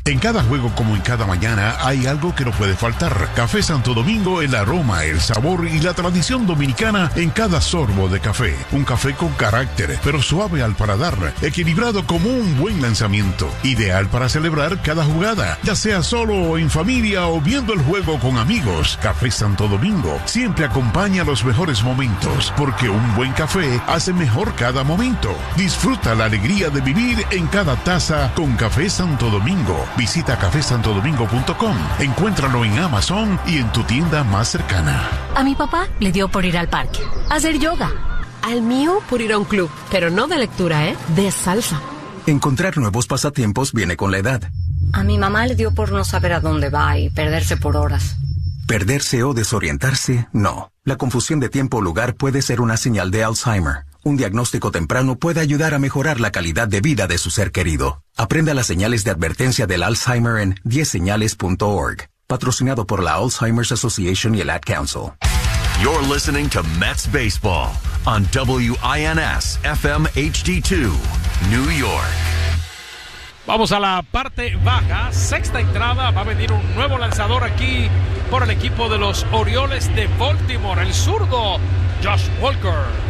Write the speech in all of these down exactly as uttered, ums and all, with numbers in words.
En cada juego como en cada mañana hay algo que no puede faltar. Café Santo Domingo, el aroma, el sabor y la tradición dominicana en cada sorbo de café. Un café con carácter, pero suave al paladar, equilibrado como un buen lanzamiento. Ideal para celebrar cada jugada, ya sea solo o en familia o viendo el juego con amigos. Café Santo Domingo siempre acompaña los mejores momentos, porque un buen café hace mejor cada momento. Disfruta la alegría de vivir en cada taza con Café Santo Domingo. Visita café santo domingo punto com. Encuéntralo en Amazon y en tu tienda más cercana. A mi papá le dio por ir al parque, a hacer yoga. Al mío por ir a un club, pero no de lectura, ¿eh? De salsa. Encontrar nuevos pasatiempos viene con la edad. A mi mamá le dio por no saber a dónde va y perderse por horas. Perderse o desorientarse, no. La confusión de tiempo o lugar puede ser una señal de Alzheimer. Un diagnóstico temprano puede ayudar a mejorar la calidad de vida de su ser querido. Aprenda las señales de advertencia del Alzheimer en diez señales punto org. Patrocinado por la Alzheimer's Association y el Ad Council. You're listening to Mets Baseball on W I N S F M H D dos, New York. Vamos a la parte baja, sexta entrada, va a venir un nuevo lanzador aquí por el equipo de los Orioles de Baltimore, el zurdo Josh Walker.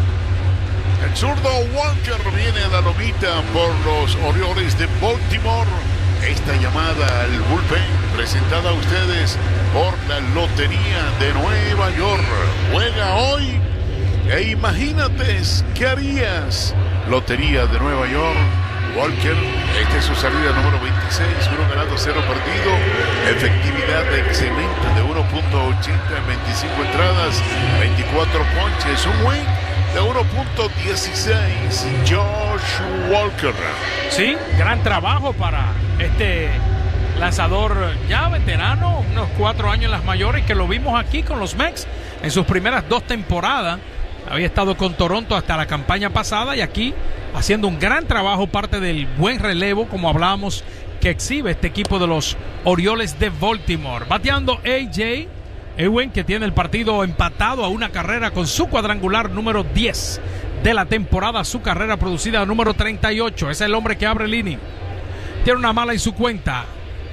El zurdo Walker viene a la lomita por los Orioles de Baltimore. Esta llamada al bullpen presentada a ustedes por la Lotería de Nueva York. Juega hoy e imagínate qué harías. Lotería de Nueva York. Walker, esta es su salida número veintiséis, uno ganado, cero perdido, efectividad excelente de uno punto ochenta en veinticinco entradas, veinticuatro ponches, un win de uno punto dieciséis, Josh Walker. Sí, gran trabajo para este lanzador ya veterano, unos cuatro años en las mayores, que lo vimos aquí con los Mets en sus primeras dos temporadas. Había estado con Toronto hasta la campaña pasada y aquí haciendo un gran trabajo, parte del buen relevo, como hablábamos, que exhibe este equipo de los Orioles de Baltimore. Bateando A J Ewen, que tiene el partido empatado a una carrera con su cuadrangular número diez de la temporada, su carrera producida número treinta y ocho. Es el hombre que abre el inning. Tiene una mala en su cuenta.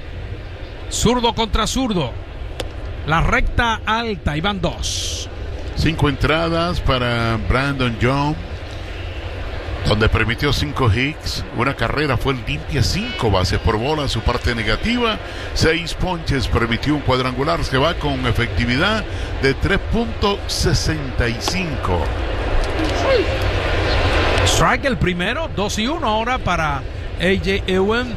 Zurdo contra zurdo. La recta alta, y van dos. Cinco entradas para Brandon Young, donde permitió cinco hits, una carrera fue limpia, cinco bases por bola, su parte negativa, seis ponches, permitió un cuadrangular, se va con efectividad de tres punto sesenta y cinco. Strike el primero, dos y uno ahora para A J Ewen.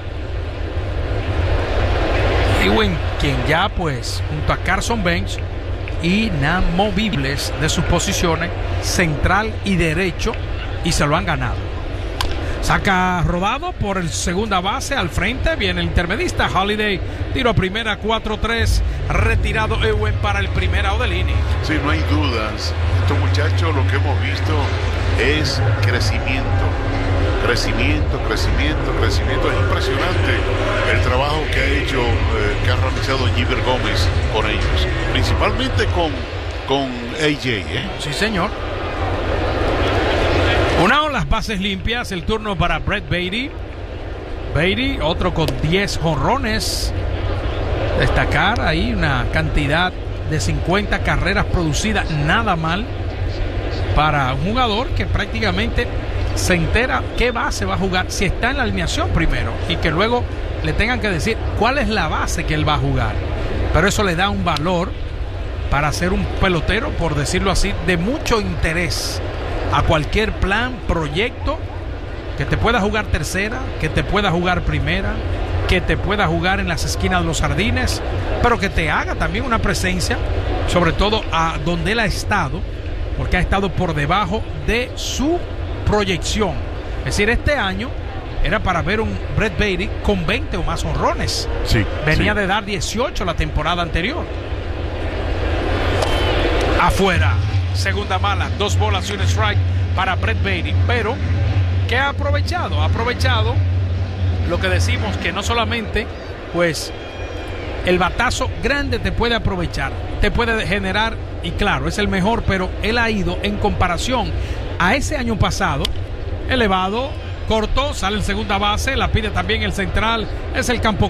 Ewen, quien ya pues junto a Carson Bench, inamovibles de sus posiciones central y derecho, y se lo han ganado. Saca rodado por el segunda base, al frente viene el intermedista Holiday, tiro a primera, cuatro tres, retirado Ewen para el primer out del inning. Sí, no hay dudas, estos muchachos, lo que hemos visto es crecimiento, crecimiento, crecimiento, crecimiento. Es impresionante el trabajo que ha hecho, eh, que ha realizado Gibber Gómez con ellos, principalmente con, con A J, ¿eh? Sí, señor. Una las bases limpias, el turno para Brett Baty. Baty, otro con diez jonrones. Destacar ahí una cantidad de cincuenta carreras producidas, nada mal para un jugador que prácticamente se entera qué base va a jugar, si está en la alineación primero, y que luego le tengan que decir cuál es la base que él va a jugar. Pero eso le da un valor para ser un pelotero, por decirlo así, de mucho interés a cualquier plan, proyecto, que te pueda jugar tercera, que te pueda jugar primera, que te pueda jugar en las esquinas de los jardines, pero que te haga también una presencia, sobre todo a donde él ha estado, porque ha estado por debajo de su proyección. Es decir, este año era para ver un Brett Baty con veinte o más honrones. Sí, venía sí. de dar dieciocho la temporada anterior. Afuera, segunda mala, dos bolas y un strike para Brett Baty, pero que ha aprovechado, ha aprovechado lo que decimos, que no solamente pues el batazo grande te puede aprovechar, te puede generar, y claro, es el mejor, pero él ha ido en comparación a ese año pasado, elevado, corto, sale en segunda base, la pide también el central, es el campo